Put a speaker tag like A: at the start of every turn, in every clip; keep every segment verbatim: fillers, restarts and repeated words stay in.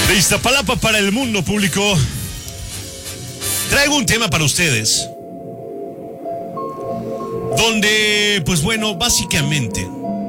A: De Iztapalapa para el mundo, público. Traigo un tema para ustedes, donde, pues bueno, básicamente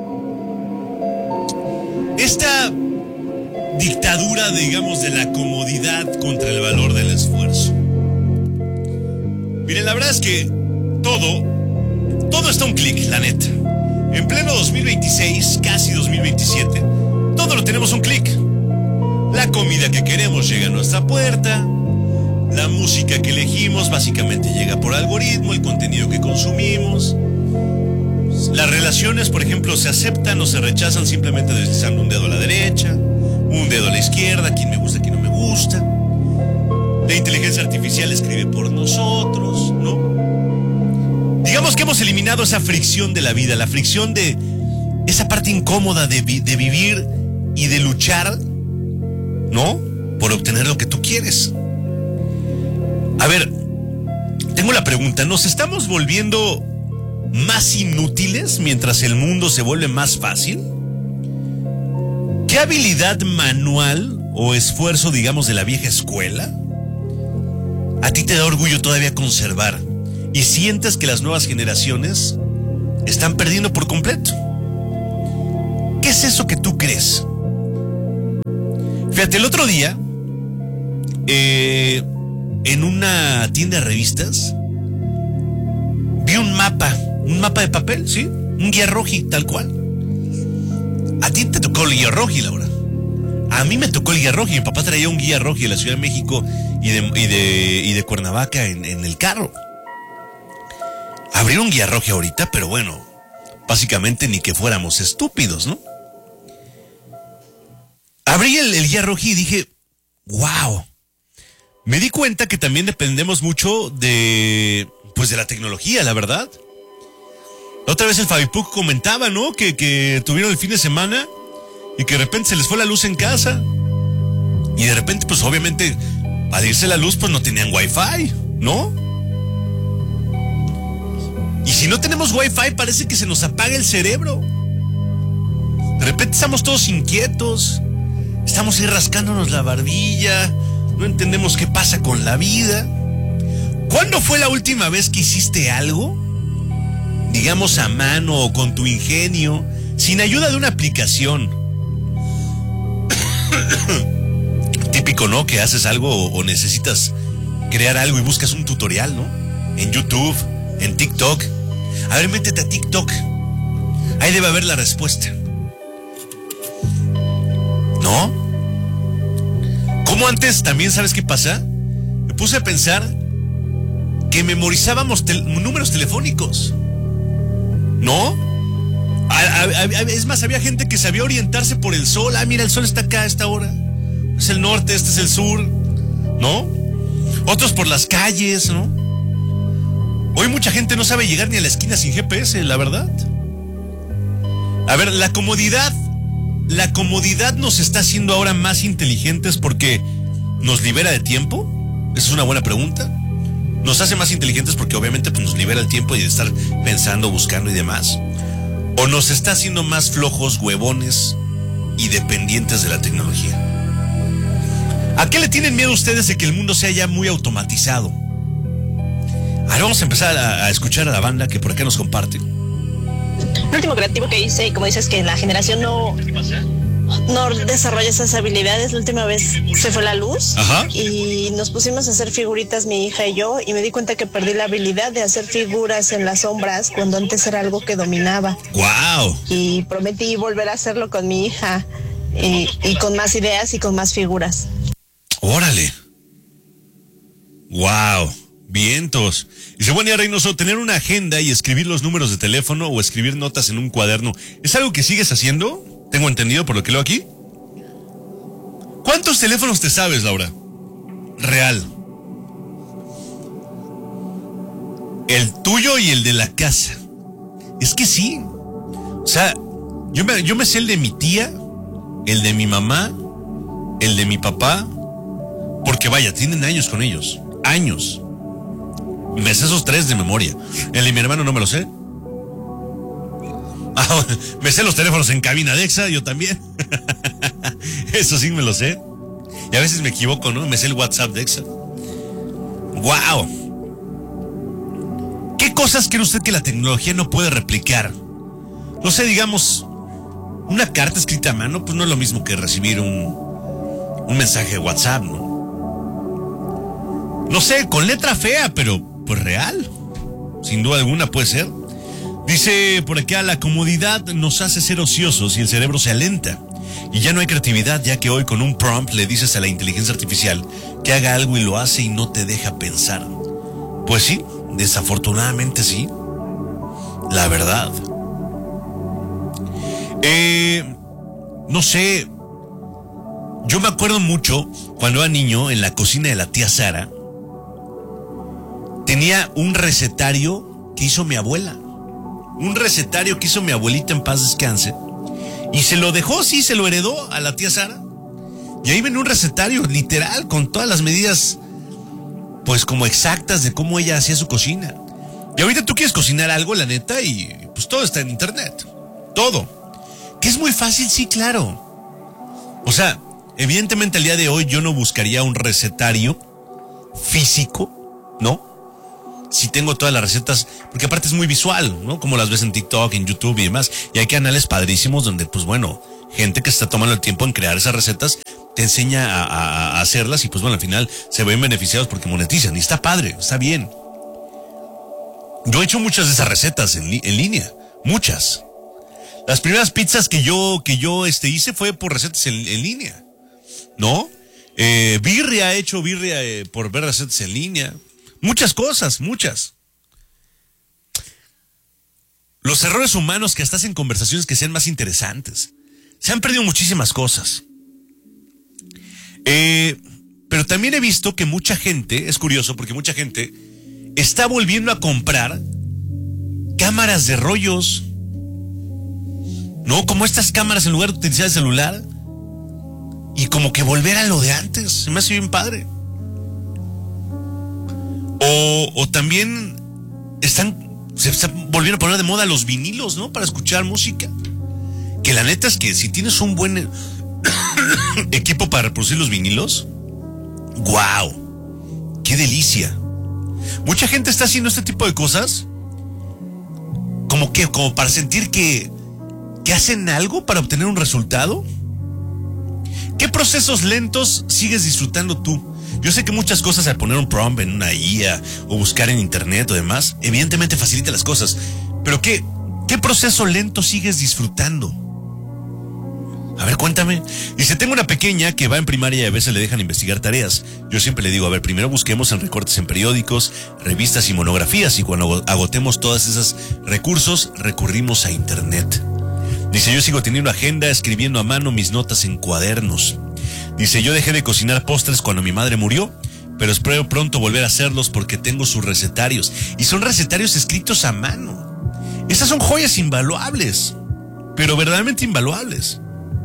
A: esta dictadura, digamos, de la comodidad contra el valor del esfuerzo. Miren, la verdad es que todo, todo está a un clic, la neta. En pleno dos mil veintiséis, casi dos mil veintisiete, todo lo tenemos a un clic. La comida que queremos llega a nuestra puerta. La música que elegimos básicamente llega por algoritmo, el contenido que consumimos. Las relaciones, por ejemplo, se aceptan o se rechazan simplemente deslizando un dedo a la derecha, un dedo a la izquierda, quién me gusta, quién no me gusta. La inteligencia artificial escribe por nosotros, ¿no? Digamos que hemos eliminado esa fricción de la vida, la fricción de esa parte incómoda de, vi- de vivir y de luchar, ¿no? Por obtener lo que tú quieres. A ver, tengo la pregunta, ¿nos estamos volviendo más inútiles mientras el mundo se vuelve más fácil? ¿Qué habilidad manual o esfuerzo, digamos, de la vieja escuela a ti te da orgullo todavía conservar y sientes que las nuevas generaciones están perdiendo por completo? ¿Qué es eso que tú crees? Fíjate, el otro día, eh, en una tienda de revistas, vi un mapa, un mapa de papel, ¿sí? Un guía roji, tal cual. A ti te tocó el guía roji, Laura. A mí me tocó el guía roji. Mi papá traía un guía roji de la Ciudad de México y de, y de, y de Cuernavaca en, en el carro. Abrir un guía roji ahorita, pero bueno, básicamente ni que fuéramos estúpidos, ¿no? Abrí el, el guía roji y dije, wow. Me di cuenta que también dependemos mucho de, pues, de la tecnología, la verdad. La otra vez el Fabipuc comentaba, ¿no? Que, que tuvieron el fin de semana y que de repente se les fue la luz en casa. Y de repente, pues obviamente, al irse la luz, pues no tenían wifi, ¿no? Y si no tenemos wifi, parece que se nos apaga el cerebro. De repente estamos todos inquietos. Estamos ahí rascándonos la barbilla. No entendemos qué pasa con la vida. ¿Cuándo fue la última vez que hiciste algo, digamos a mano o con tu ingenio, sin ayuda de una aplicación? Típico, ¿no? Que haces algo o, o necesitas crear algo y buscas un tutorial, ¿no? En YouTube, en TikTok. A ver, métete a TikTok. Ahí debe haber la respuesta. ¿No? Como antes, también, ¿sabes qué pasa? Me puse a pensar que memorizábamos tel- números telefónicos, ¿no? A, a, a, es más, había gente que sabía orientarse por el sol. Ah, mira, el sol está acá a esta hora. Es el norte, este es el sur, ¿no? Otros por las calles, ¿no? Hoy mucha gente no sabe llegar ni a la esquina sin G P S, la verdad. A ver, la comodidad... ¿La comodidad nos está haciendo ahora más inteligentes porque nos libera de tiempo? Esa es una buena pregunta. ¿Nos hace más inteligentes porque obviamente pues, nos libera el tiempo y de estar pensando, buscando y demás? ¿O nos está haciendo más flojos, huevones y dependientes de la tecnología? ¿A qué le tienen miedo ustedes de que el mundo sea ya muy automatizado? Ahora vamos a empezar a, a escuchar a la banda que por acá nos comparte.
B: El último creativo que hice, como dices, que la generación no, no desarrolla esas habilidades. La última vez se fue la luz.
A: Ajá.
B: Y nos pusimos a hacer figuritas, mi hija y yo, y me di cuenta que perdí la habilidad de hacer figuras en las sombras cuando antes era algo que dominaba.
A: ¡Guau!
B: Y prometí volver a hacerlo con mi hija y, y con más ideas y con más figuras.
A: ¡Órale! ¡Guau! Vientos. Dice, buen día, Reynoso, tener una agenda y escribir los números de teléfono o escribir notas en un cuaderno, ¿es algo que sigues haciendo? Tengo entendido por lo que leo aquí. ¿Cuántos teléfonos te sabes, Laura? Real. El tuyo y el de la casa. Es que sí. O sea, yo me, yo me sé el de mi tía, el de mi mamá, el de mi papá, porque vaya, tienen años con ellos. Años. Me sé esos tres de memoria. El de mi hermano no me lo sé. Ah, me sé los teléfonos en cabina de Exa, yo también. Eso sí me lo sé. Y a veces me equivoco, ¿no? Me sé el WhatsApp de Exa. ¡Wow! ¿Qué cosas cree usted que la tecnología no puede replicar? No sé, digamos, una carta escrita a mano, pues no es lo mismo que recibir un, un mensaje de WhatsApp, ¿no? No sé, con letra fea, pero pues real. Sin duda alguna puede ser. Dice por acá, la comodidad nos hace ser ociosos y el cerebro se alenta. Y ya no hay creatividad, ya que hoy con un prompt le dices a la inteligencia artificial que haga algo y lo hace y no te deja pensar. Pues sí, desafortunadamente sí. La verdad. Eh, no sé. Yo me acuerdo mucho cuando era niño en la cocina de la tía Sara. Tenía un recetario que hizo mi abuela. Un recetario que hizo mi abuelita, en paz descanse. Y se lo dejó, sí, se lo heredó a la tía Sara. Y ahí venía un recetario literal con todas las medidas, pues como exactas de cómo ella hacía su cocina. Y ahorita tú quieres cocinar algo, la neta, y pues todo está en internet. Todo. Que es muy fácil, sí, claro. O sea, evidentemente al día de hoy yo no buscaría un recetario físico, ¿no? Si tengo todas las recetas, porque aparte es muy visual, ¿no? Como las ves en TikTok, en YouTube y demás. Y hay canales padrísimos donde, pues bueno, gente que está tomando el tiempo en crear esas recetas te enseña a, a, a hacerlas y pues bueno, al final se ven beneficiados porque monetizan. Y está padre, está bien. Yo he hecho muchas de esas recetas en, en línea, muchas. Las primeras pizzas que yo, que yo este, hice fue por recetas en, en línea, ¿no? Eh, birria, he hecho birria eh, por ver recetas en línea. Muchas cosas, muchas. Los errores humanos que hasta hacen conversaciones que sean más interesantes. Se han perdido muchísimas cosas. Eh, pero también he visto que mucha gente, es curioso porque mucha gente está volviendo a comprar cámaras de rollos. ¿No? Como estas cámaras en lugar de utilizar el celular. Y como que volver a lo de antes. Se me hace bien padre. O, o también están, se están volviendo a poner de moda los vinilos, ¿no? Para escuchar música. Que la neta es que si tienes un buen equipo para reproducir los vinilos, ¡guau! ¡Qué delicia! Mucha gente está haciendo este tipo de cosas como que, como para sentir que, que hacen algo para obtener un resultado. ¿Qué procesos lentos sigues disfrutando tú? Yo sé que muchas cosas al poner un prompt en una I A o buscar en internet o demás, evidentemente facilita las cosas. Pero ¿qué, qué proceso lento sigues disfrutando? A ver, cuéntame. Dice, tengo una pequeña que va en primaria y a veces le dejan investigar tareas. Yo siempre le digo, a ver, primero busquemos en recortes en periódicos, revistas y monografías, y cuando agotemos todos esos recursos, recurrimos a internet. Dice, yo sigo teniendo agenda, escribiendo a mano mis notas en cuadernos. Dice, yo dejé de cocinar postres cuando mi madre murió, pero espero pronto volver a hacerlos porque tengo sus recetarios. Y son recetarios escritos a mano. Esas son joyas invaluables, pero verdaderamente invaluables.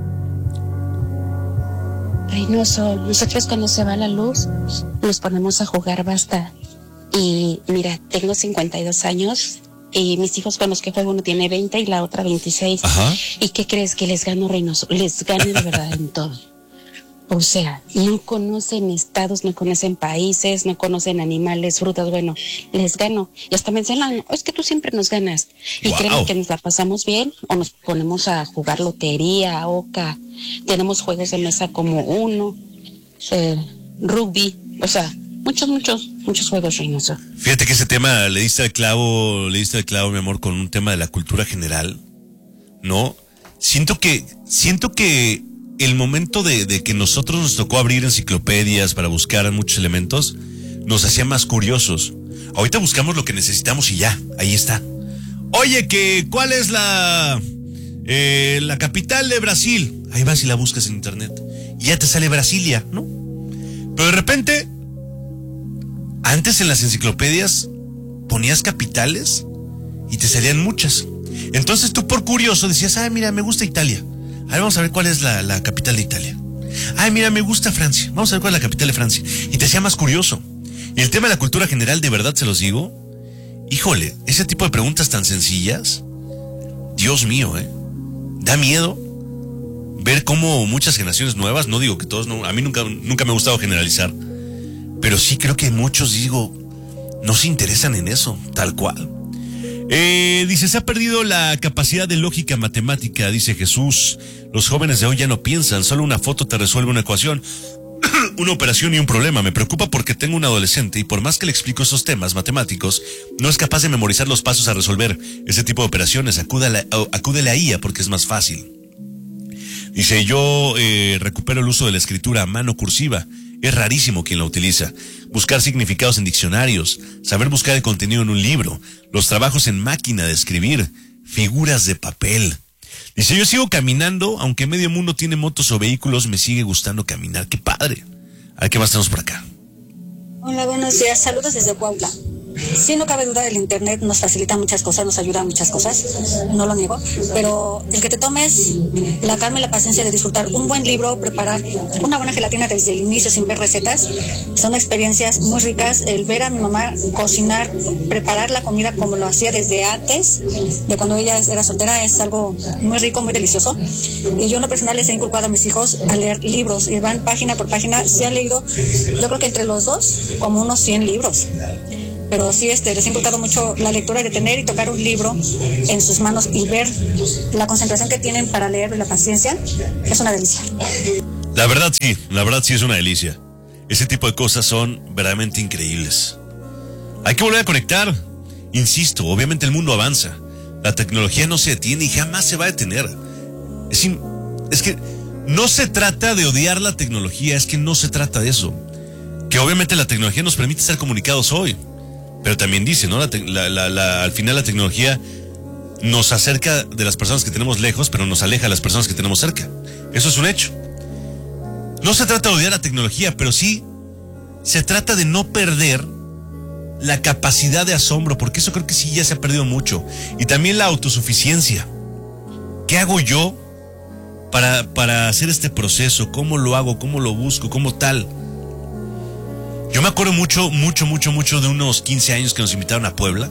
C: Reynoso, nosotros cuando se va la luz nos ponemos a jugar basta. Y mira, tengo cincuenta y dos años y mis hijos con los que juego uno tiene veinte y la otra veintiséis.
A: Ajá.
C: ¿Y qué crees? Que les gano, Reynoso, les gano de verdad en todo. O sea, no conocen estados, no conocen países, no conocen animales, frutas, bueno, les gano. Y hasta me enseñan, es que tú siempre nos ganas. Y
A: wow.
C: Créeme que nos la pasamos bien o nos ponemos a jugar lotería, oca. Tenemos juegos de mesa como uno, eh, rugby, o sea, muchos, muchos, muchos juegos, Reynoso.
A: Fíjate que ese tema le diste al clavo, le diste al clavo, mi amor, con un tema de la cultura general, ¿no? Siento que, siento que el momento de, de que nosotros nos tocó abrir enciclopedias para buscar muchos elementos, nos hacía más curiosos. Ahorita buscamos lo que necesitamos y ya, ahí está. Oye, que ¿cuál es la eh, la capital de Brasil? Ahí vas y la buscas en internet y ya te sale Brasilia, ¿no? Pero de repente, antes en las enciclopedias ponías capitales y te salían muchas. Entonces tú por curioso decías, ah, mira, me gusta Italia. A ver, vamos a ver cuál es la, la capital de Italia. Ay, mira, me gusta Francia. Vamos a ver cuál es la capital de Francia. Y te hacía más curioso. Y el tema de la cultura general, de verdad se los digo. Híjole, ese tipo de preguntas tan sencillas. Dios mío, ¿eh? Da miedo. ver cómo muchas generaciones nuevas, no digo que todos, no, a mí nunca, nunca me ha gustado generalizar, pero sí creo que muchos, digo, no se interesan en eso, tal cual. Eh, dice, se ha perdido la capacidad de lógica matemática, dice Jesús. Los jóvenes de hoy ya no piensan, solo una foto te resuelve una ecuación, una operación y un problema. Me preocupa porque tengo un adolescente y por más que le explico esos temas matemáticos, no es capaz de memorizar los pasos a resolver ese tipo de operaciones. Acúdale, acúdele a I A porque es más fácil. Dice, yo eh, recupero el uso de la escritura a mano cursiva. Es rarísimo quien la utiliza. Buscar significados en diccionarios, saber buscar el contenido en un libro, los trabajos en máquina de escribir, figuras de papel. Dice, yo sigo caminando, aunque medio mundo tiene motos o vehículos, me sigue gustando caminar. ¡Qué padre! A ver, ¿qué más tenemos por acá?
D: Hola, buenos días. Saludos desde Cuautla. Sí, no cabe duda, el internet nos facilita muchas cosas, nos ayuda a muchas cosas, no lo niego, pero el que te tomes la calma y la paciencia de disfrutar un buen libro, preparar una buena gelatina desde el inicio sin ver recetas, son experiencias muy ricas. El ver a mi mamá cocinar, preparar la comida como lo hacía desde antes, de cuando ella era soltera, es algo muy rico, muy delicioso. Y yo en lo personal les he inculcado a mis hijos a leer libros, y van página por página, se han leído, yo creo que entre los dos, como unos cien libros. Pero sí, este, les ha inculcado mucho la lectura, de tener y tocar un libro en sus manos y ver la concentración que tienen para leer y la paciencia, es una delicia.
A: La verdad sí, la verdad sí es una delicia. Ese tipo de cosas son verdaderamente increíbles. Hay que volver a conectar. Insisto, obviamente el mundo avanza. La tecnología no se detiene y jamás se va a detener. Es, in, es que no se trata de odiar la tecnología, es que no se trata de eso. Que obviamente la tecnología nos permite estar comunicados hoy. Pero también dice, ¿no? La te, la, la, la, al final la tecnología nos acerca de las personas que tenemos lejos, pero nos aleja de las personas que tenemos cerca. Eso es un hecho. No se trata de odiar la tecnología, pero sí se trata de no perder la capacidad de asombro, porque eso creo que sí ya se ha perdido mucho. Y también la autosuficiencia. ¿Qué hago yo para, para hacer este proceso? ¿Cómo lo hago? ¿Cómo lo busco? ¿Cómo tal? Yo me acuerdo mucho, mucho, mucho, mucho de unos quince años que nos invitaron a Puebla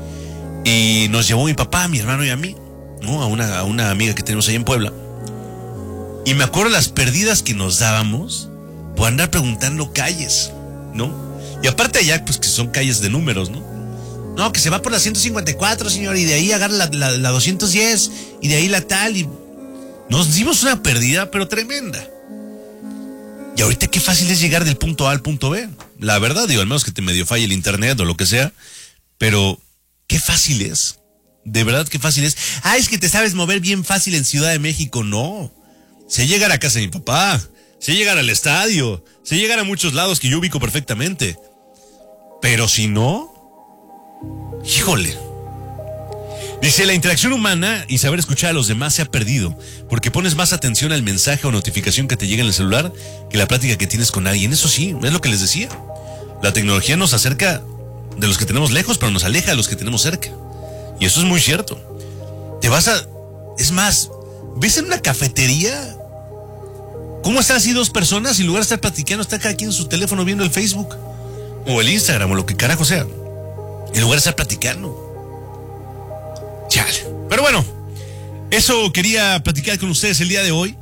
A: y nos llevó mi papá, mi hermano y a mí, ¿no? A una, a una amiga que tenemos ahí en Puebla. Y me acuerdo las perdidas que nos dábamos por andar preguntando calles, ¿no? Y aparte allá, pues que son calles de números, ¿no? No, que se va por la ciento cincuenta y cuatro, señor, y de ahí agarra la, la, la doscientos diez, y de ahí la tal, y nos dimos una pérdida, pero tremenda. Y ahorita qué fácil es llegar del punto A al punto B. La verdad, digo, al menos que te medio falle el internet o lo que sea, pero qué fácil es. De verdad, qué fácil es. Ah, es que te sabes mover bien fácil en Ciudad de México. No. Sé llegar a casa de mi papá, sé llegar al estadio, sé llegar a muchos lados que yo ubico perfectamente. Pero si no, híjole. Dice, la interacción humana y saber escuchar a los demás se ha perdido, porque pones más atención al mensaje o notificación que te llega en el celular que la plática que tienes con alguien. Eso sí, es lo que les decía. La tecnología nos acerca de los que tenemos lejos, pero nos aleja de los que tenemos cerca. Y eso es muy cierto. Te vas a... Es más, ¿ves en una cafetería cómo están así dos personas y en lugar de estar platicando, está cada quien en su teléfono viendo el Facebook o el Instagram o lo que carajo sea, en lugar de estar platicando? Chale. Pero bueno, eso quería platicar con ustedes el día de hoy.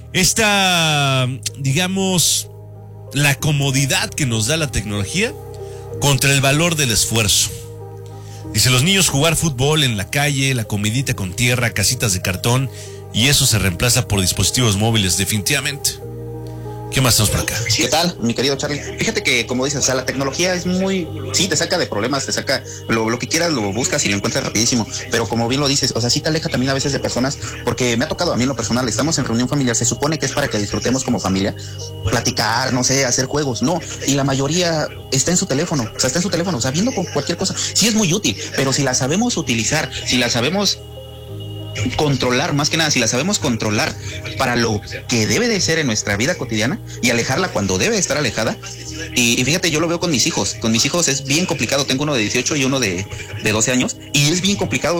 A: Esta, digamos, la comodidad que nos da la tecnología contra el valor del esfuerzo. Dice, los niños jugar fútbol en la calle, la comidita con tierra, casitas de cartón, y eso se reemplaza por dispositivos móviles, definitivamente. ¿Qué más tenemos por acá?
E: ¿Qué tal, mi querido Charlie? Fíjate que, como dices, o sea, la tecnología es muy... Sí, te saca de problemas, te saca... Lo, lo que quieras lo buscas y lo encuentras rapidísimo. Pero como bien lo dices, o sea, sí te aleja también a veces de personas, porque me ha tocado a mí en lo personal, estamos en reunión familiar, se supone que es para que disfrutemos como familia, platicar, no sé, hacer juegos, no. Y la mayoría está en su teléfono, o sea, está en su teléfono, o sea, viendo cualquier cosa. Sí es muy útil, pero si la sabemos utilizar, si la sabemos... controlar, más que nada, si la sabemos controlar para lo que debe de ser en nuestra vida cotidiana y alejarla cuando debe estar alejada. Y, y fíjate, yo lo veo con mis hijos, con mis hijos es bien complicado, tengo uno de dieciocho y uno de, de doce años, y es bien complicado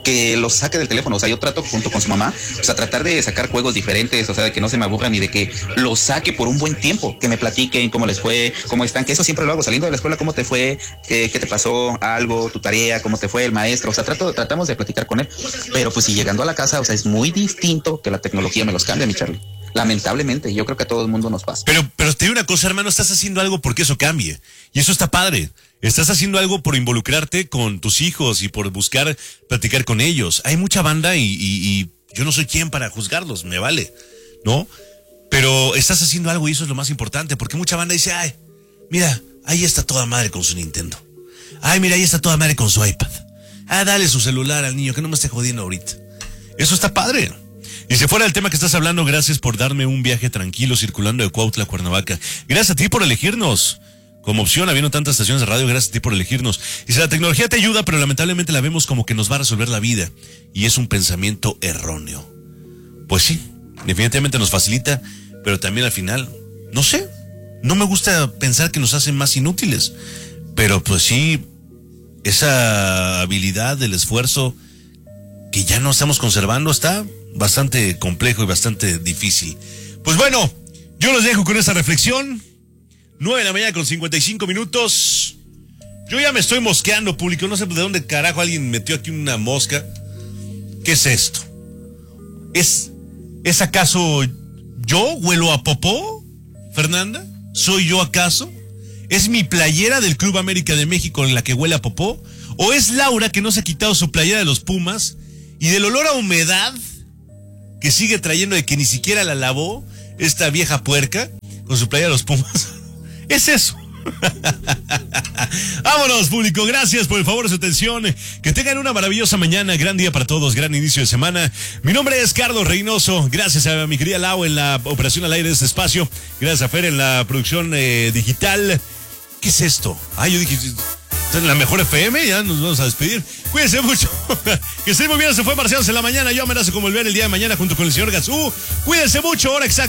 E: que los saque del teléfono. O sea, yo trato junto con su mamá, o sea, tratar de sacar juegos diferentes, o sea, de que no se me aburran y de que los saque por un buen tiempo, que me platiquen cómo les fue, cómo están, que eso siempre lo hago saliendo de la escuela, cómo te fue, qué, qué te pasó, algo, tu tarea, cómo te fue el maestro, o sea, trato, tratamos de platicar con él, pero pues si llegando a la casa, o sea, es muy distinto que la tecnología me los cambie, mi Charlie. Lamentablemente, yo creo que a todo el mundo nos pasa.
A: Pero, pero te digo una cosa, hermano, estás haciendo algo porque eso cambie. Y eso está padre. Estás haciendo algo por involucrarte con tus hijos y por buscar platicar con ellos. Hay mucha banda y, y, y yo no soy quien para juzgarlos, me vale, ¿no? Pero estás haciendo algo y eso es lo más importante, porque mucha banda dice, ay, mira, ahí está toda madre con su Nintendo. Ay, mira, ahí está toda madre con su iPad. Ah, dale su celular al niño, que no me esté jodiendo ahorita. Eso está padre. Y si fuera el tema que estás hablando, gracias por darme un viaje tranquilo circulando de Cuautla a Cuernavaca. Gracias a ti por elegirnos como opción, habiendo tantas estaciones de radio, gracias a ti por elegirnos. Y si la tecnología te ayuda, pero lamentablemente la vemos como que nos va a resolver la vida. Y es un pensamiento erróneo. Pues sí, definitivamente nos facilita, pero también al final, no sé, no me gusta pensar que nos hacen más inútiles. Pero pues sí, esa habilidad del esfuerzo que ya no estamos conservando está bastante complejo y bastante difícil. Pues bueno, yo los dejo con esta reflexión. nueve de la mañana con cincuenta y cinco minutos. Yo ya me estoy mosqueando, público. No sé de dónde carajo alguien metió aquí una mosca. ¿Qué es esto? ¿Es, ¿es acaso yo huelo a popó, Fernanda? ¿Soy yo acaso? ¿Es mi playera del Club América de México en la que huele a popó? ¿O es Laura que no se ha quitado su playera de los Pumas y del olor a humedad que sigue trayendo de que ni siquiera la lavó esta vieja puerca con su playera de los Pumas? Es eso. Vámonos, público, gracias por el favor de su atención. Que tengan una maravillosa mañana, gran día para todos, gran inicio de semana. Mi nombre es Carlos Reynoso, gracias a mi querida Lau en la operación al aire de este espacio, gracias a Fer en la producción eh, digital. ¿Qué es esto? Ah, yo dije, en la mejor F M, ya nos vamos a despedir. Cuídense mucho. Que estén muy bien, se fue Marcianos en la mañana. Yo amenazo con volver el día de mañana junto con el señor Gazú. Cuídense mucho, hora exacta.